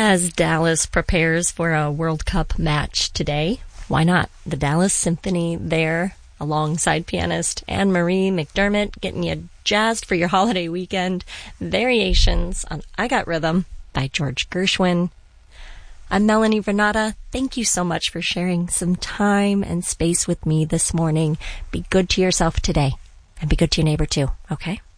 As Dallas prepares for a World Cup match today, why not? The Dallas Symphony there, alongside pianist Anne-Marie McDermott, getting you jazzed for your holiday weekend. Variations on I Got Rhythm by George Gershwin. I'm Melanie Renata. Thank you so much for sharing some time and space with me this morning. Be good to yourself today, and be good to your neighbor too, okay?